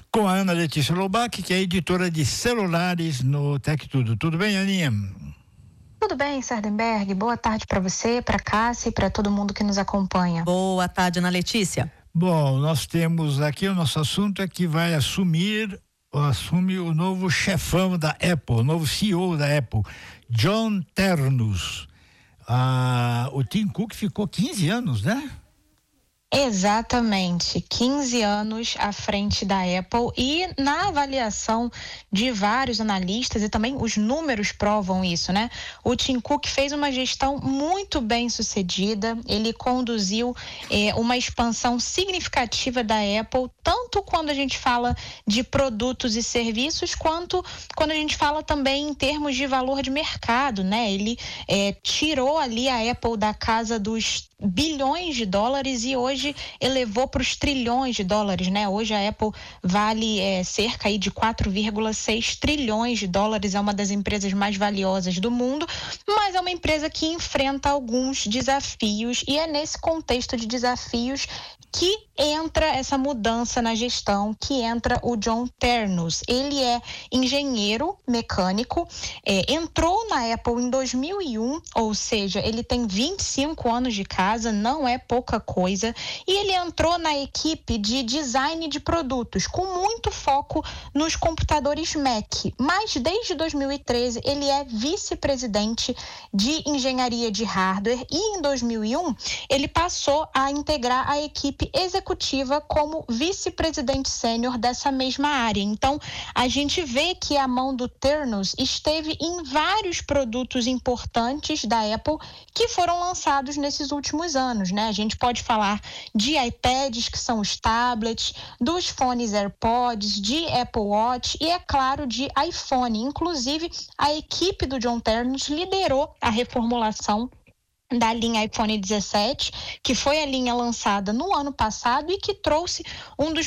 com a Ana Letícia Lobac, que é editora de celulares no Tec Tudo. Tudo bem, Aninha? Tudo bem, Sardenberg? Boa tarde para você, para Cássia e para todo mundo que nos acompanha. Boa tarde, Ana Letícia. Bom, nós temos aqui, o nosso assunto é que vai assume o novo chefão da Apple, o novo CEO da Apple, John Ternus. O Tim Cook ficou 15 anos, né? Exatamente, 15 anos à frente da Apple, e na avaliação de vários analistas, e também os números provam isso, né? O Tim Cook fez uma gestão muito bem sucedida, ele conduziu uma expansão significativa da Apple, tanto quando a gente fala de produtos e serviços, quanto quando a gente fala também em termos de valor de mercado, né? Ele tirou ali a Apple da casa dos bilhões de dólares e hoje elevou para os trilhões de dólares, né? Hoje a Apple vale cerca aí de 4,6 trilhões de dólares, é uma das empresas mais valiosas do mundo, mas é uma empresa que enfrenta alguns desafios, e é nesse contexto de desafios que entra essa mudança na gestão, que entra o John Ternus. Ele é engenheiro mecânico, entrou na Apple em 2001, ou seja, ele tem 25 anos de casa, não é pouca coisa, e ele entrou na equipe de design de produtos, com muito foco nos computadores Mac, mas desde 2013 ele é vice-presidente de engenharia de hardware, e em 2001 ele passou a integrar a equipe executiva como vice-presidente sênior dessa mesma área. Então, a gente vê que a mão do Ternus esteve em vários produtos importantes da Apple que foram lançados nesses últimos anos, né? A gente pode falar de iPads, que são os tablets, dos fones AirPods, de Apple Watch e, é claro, de iPhone. Inclusive, a equipe do John Ternus liderou a reformulação da linha iPhone 17, que foi a linha lançada no ano passado e que trouxe um dos